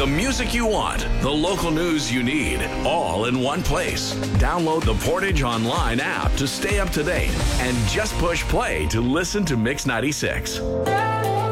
The music you want, the local news you need, all in one place. Download the Portage Online app to stay up to date and just push play to listen to Mix 96.